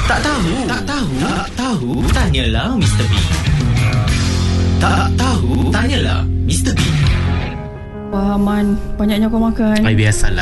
Tak tahu, tanyalah Mr. B. Tak tahu, tanyalah Mr. B. Wah, Man, banyaknya kau makan. Biasalah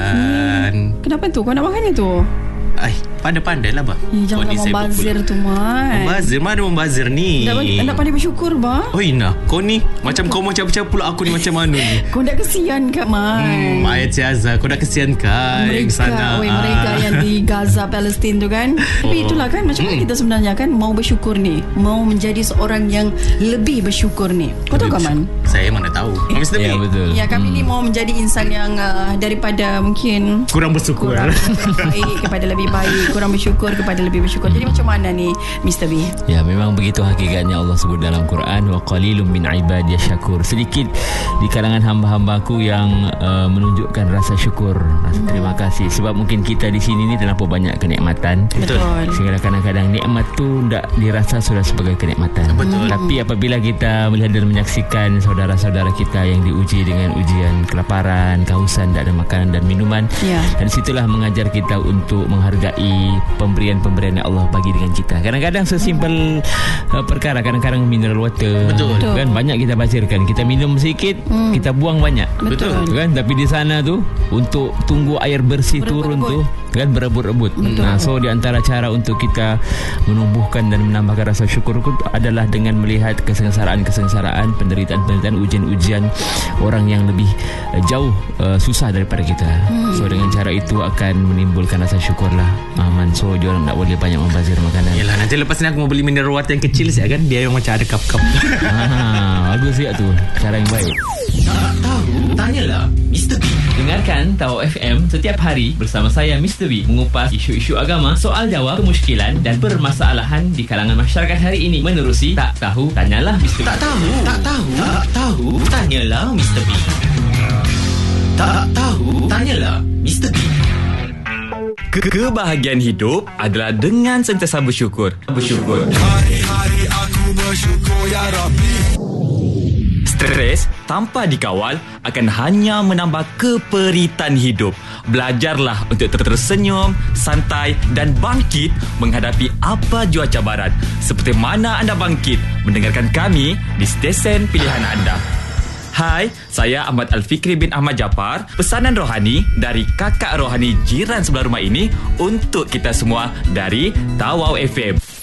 kan. Kenapa tu? Kau nak makan itu? Pandai-pandai lah bah. Jangan membazir tu, Man. Membazir? Mana membazir ni? Nak pandai bersyukur, bah. Oh Ina, kau ni macam kau macam pula aku ni macam mana ni? Kau dah kesian kat, Man. Ayat Ciaza, kau dah kesian kan? Mereka yang di Gaza, Palestin tu kan. Tapi itulah kan, macam mana kita sebenarnya kan mau bersyukur ni, mau menjadi seorang yang lebih bersyukur ni. Kau tahu kan, Man? Saya mana tahu. Mr. B. Ya, betul. Ya, kami ni mau menjadi insan yang daripada mungkin Kurang bersyukur. baik kepada lebih baik, kurang bersyukur kepada lebih bersyukur. Jadi macam mana ni Mr. B? Ya, memang begitu hakikatnya. Allah sebut dalam Quran, wa qalilum min ibadiyas syakur. Sedikit di kalangan hamba-hambaku yang menunjukkan rasa syukur, rasa terima kasih. Sebab mungkin kita di sini ni terlampau banyak kenikmatan. Betul. Sehingga kadang-kadang nikmat tu tak dirasa sudah sebagai kenikmatan. Betul. Tapi apabila kita melihat dan menyaksikan saudara-saudara kita yang diuji dengan ujian kelaparan, kehausan, tak ada makanan dan minuman, dan situlah mengajar kita untuk menghargai pemberian-pemberian yang Allah bagi dengan kita. Kadang-kadang sesimpel perkara, kadang-kadang mineral water. Betul. Kan banyak kita bazirkan. Kita minum sedikit, kita buang banyak. Betul. Kan, tapi di sana tu untuk tunggu air bersih turun tu kan berebut-rebut. So di antara cara untuk kita menumbuhkan dan menambahkan rasa syukur itu adalah dengan melihat kesengsaraan, penderitaan, ujian-ujian orang yang lebih jauh susah daripada kita. So dengan cara itu akan menimbulkan rasa syukur lah. So dia orang tak boleh banyak membazir makanan. Yelah, nanti lepas ni aku mau beli mineral water yang kecil saya kan, dia yang macam ada cup-cup. Bagus ya tu, cara yang baik. Tak tahu, tanyalah Mr. B. Dengarkan Tawau FM setiap hari bersama saya Mr. B mengupas isu-isu agama, soal jawab, kemusykilan dan permasalahan di kalangan masyarakat hari ini menerusi Tak Tahu Tanyalah Mr. B. Tak tahu, tanyalah Mr. B. Tak tahu, tanyalah Mr. B. Kebahagiaan hidup adalah dengan sentiasa bersyukur. Hari-hari aku bersyukur ya Rabbi. Stres tanpa dikawal akan hanya menambah keperitan hidup. Belajarlah untuk tersenyum, santai dan bangkit menghadapi apa jua cabaran. Seperti mana anda bangkit mendengarkan kami di stesen pilihan anda. Hai, saya Ahmad Al-Fikri bin Ahmad Japar. Pesanan rohani dari kakak rohani jiran sebelah rumah ini untuk kita semua dari Tawau FM.